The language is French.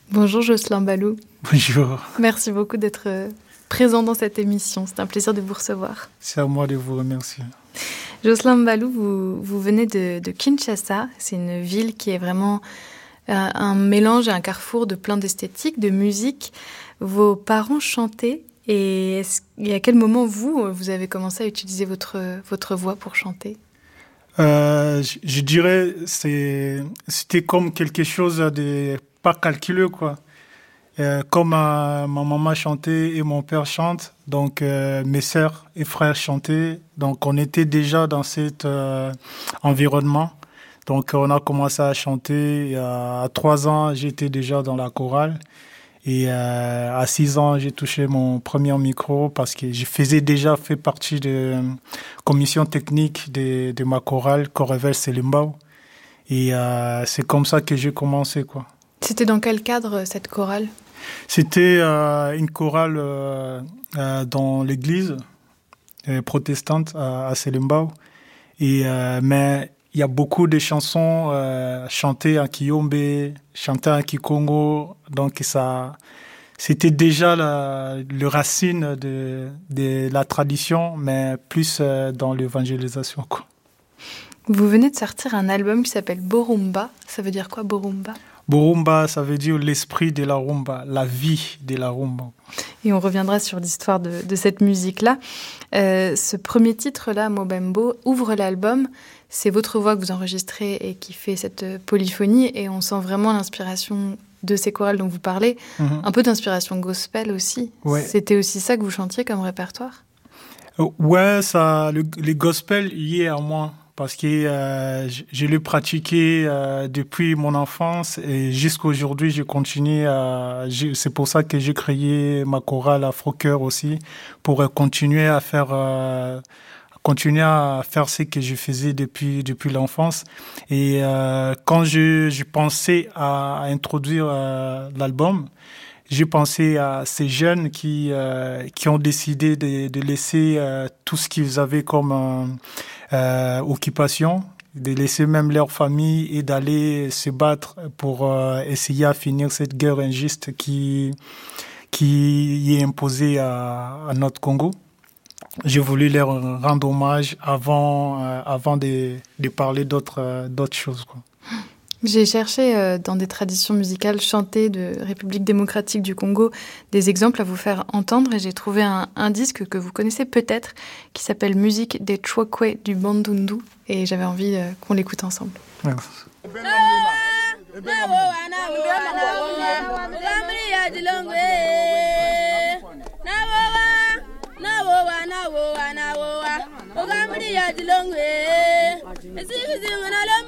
Bonjour Jocelyn Ballou. Bonjour. Merci beaucoup d'être présent dans cette émission. C'est un plaisir de vous recevoir. C'est à moi de vous remercier. Jocelyn Ballou, vous venez de Kinshasa. C'est une ville qui est vraiment un mélange et un carrefour de plein d'esthétiques, de musique. Vos parents chantaient et à quel moment vous avez commencé à utiliser votre voix pour chanter ? Je dirais c'était comme quelque chose de pas calculé, quoi. Comme ma maman chantait et mon père chante, donc mes sœurs et frères chantaient, donc on était déjà dans cet environnement. Donc on a commencé à chanter. À 3 ans, j'étais déjà dans la chorale. Et à 6 ans, j'ai touché mon premier micro parce que je faisais déjà fait partie de commission technique de ma chorale, Chorevel Selimbao. Et c'est comme ça que j'ai commencé, quoi. C'était dans quel cadre, cette chorale ? C'était une chorale dans l'église protestante à Selimbao. Mais il y a beaucoup de chansons chantées en Kiyombe, chantées en Kikongo. Donc c'était déjà le racine de la tradition, mais plus dans l'évangélisation, quoi. Vous venez de sortir un album qui s'appelle Borumba. Ça veut dire quoi, Borumba ? Borumba, ça veut dire l'esprit de la rumba, la vie de la rumba. Et on reviendra sur l'histoire de cette musique-là. Ce premier titre-là, Mobembo, ouvre l'album. C'est votre voix que vous enregistrez et qui fait cette polyphonie. Et on sent vraiment l'inspiration de ces chorales dont vous parlez. Mm-hmm. Un peu d'inspiration gospel aussi. Ouais. C'était aussi ça que vous chantiez comme répertoire ? Ouais, les gospels y est à moi. Parce que je l'ai pratiqué depuis mon enfance et jusqu'à aujourd'hui, je continue. C'est pour ça que j'ai créé ma chorale Afro-Cœur aussi, pour continuer à faire ce que je faisais depuis l'enfance. Et quand je pensais à introduire l'album, j'ai pensé à ces jeunes qui ont décidé de laisser tout ce qu'ils avaient comme occupation, de laisser même leur famille et d'aller se battre pour essayer à finir cette guerre injuste qui est imposée à notre Congo. J'ai voulu leur rendre hommage avant de parler d'autres choses, quoi. J'ai cherché dans des traditions musicales chantées de République démocratique du Congo des exemples à vous faire entendre et j'ai trouvé un disque que vous connaissez peut-être qui s'appelle Musique des Chokwe du Bandundu et j'avais envie qu'on l'écoute ensemble. Merci.